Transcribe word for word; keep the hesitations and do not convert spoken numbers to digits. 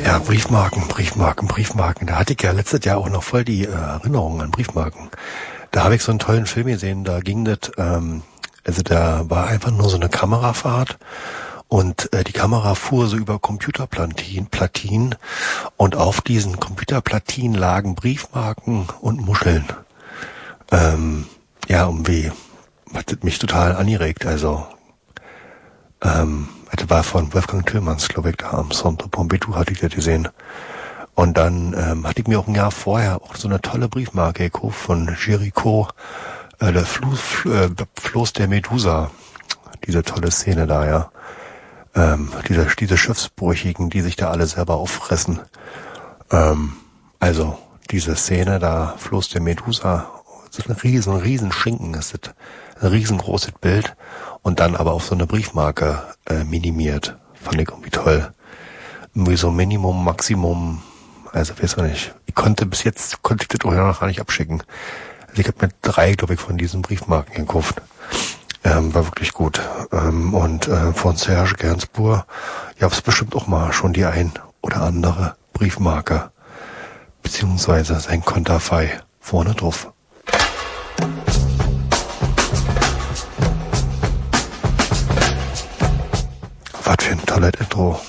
Ja, Briefmarken, Briefmarken, Briefmarken. Da hatte ich ja letztes Jahr auch noch voll die äh, Erinnerungen an Briefmarken. Da habe ich so einen tollen Film gesehen, da ging das, ähm, also da war einfach nur so eine Kamerafahrt und äh, die Kamera fuhr so über Computerplatinen Platinen, und auf diesen Computerplatinen lagen Briefmarken und Muscheln. Ähm, ja, irgendwie hat das mich total angeregt, also ähm, das war von Wolfgang Tillmanns, glaube ich, da am Centre Pompidou hatte ich das gesehen. Und dann ähm, hatte ich mir auch ein Jahr vorher auch so eine tolle Briefmarke gekauft von Jericho, äh, der Fluss, äh, Floß der Medusa. Diese tolle Szene da, ja. Ähm, diese, diese Schiffsbrüchigen, die sich da alle selber auffressen. Ähm, also, diese Szene da, Floß der Medusa, das ist ein riesen, riesen Schinken, das ist ein riesengroßes Bild. Und dann aber auf so eine Briefmarke äh, minimiert. Fand ich irgendwie toll. Irgendwie so Minimum, Maximum, also weiß man nicht. Ich konnte bis jetzt, konnte ich das auch noch gar nicht abschicken. Also ich habe mir drei, glaube ich, von diesen Briefmarken gekauft. Ähm, war wirklich gut. Ähm, und äh, von Serge Gainsbourg, ja, es bestimmt auch mal schon die ein oder andere Briefmarke, beziehungsweise sein Konterfei vorne drauf. Was für ein tolles Intro.